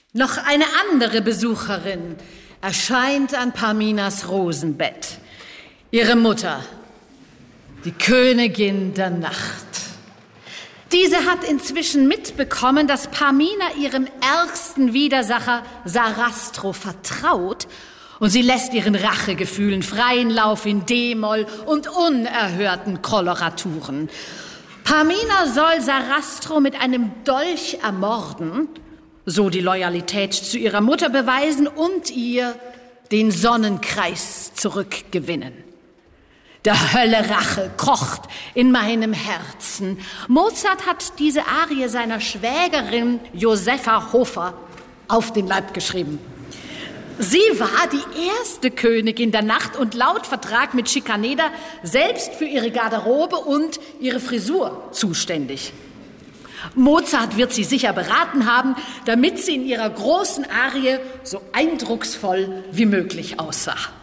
Noch eine andere Besucherin erscheint an Parminas Rosenbett. Ihre Mutter, die Königin der Nacht. Diese hat inzwischen mitbekommen, dass Parmina ihrem ärgsten Widersacher Sarastro vertraut und sie lässt ihren Rachegefühlen freien Lauf in D-Moll und unerhörten Koloraturen. Parmina soll Sarastro mit einem Dolch ermorden, so die Loyalität zu ihrer Mutter beweisen und ihr den Sonnenkreis zurückgewinnen. Der Hölle Rache kocht in meinem Herzen. Mozart hat diese Arie seiner Schwägerin Josepha Hofer auf den Leib geschrieben. Sie war die erste Königin der Nacht und laut Vertrag mit Scicaneda selbst für ihre Garderobe und ihre Frisur zuständig. Mozart wird sie sicher beraten haben, damit sie in ihrer großen Arie so eindrucksvoll wie möglich aussah.